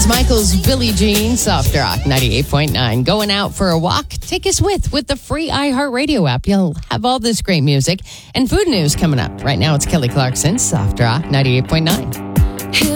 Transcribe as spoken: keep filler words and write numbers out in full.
Chaz Michaels, Billie Jean, Soft Rock ninety-eight point nine. Going out for a walk? Take us with with the free iHeartRadio app. You'll have all this great music and food news coming up. Right now, it's Kelly Clarkson, Soft Rock ninety-eight point nine.